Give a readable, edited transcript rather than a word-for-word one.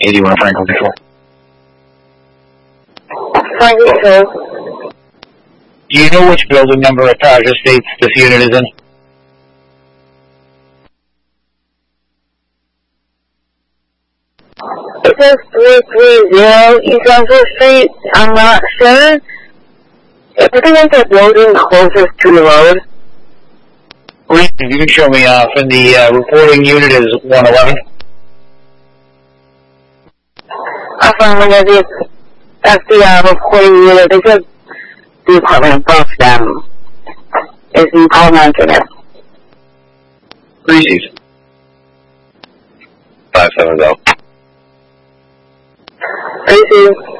81 Franklin Control. Franklin Control. Do you know which building number at Taj Estates this unit is in? It says 330 East Russell Street. I'm not sure. I think it's a building closest to the road. Please, if you can show me off, and the reporting unit is 111. I found one of these. That's the reporting unit. They said the apartment above them is in Paul Mountain. Reese's. 570. Reese's.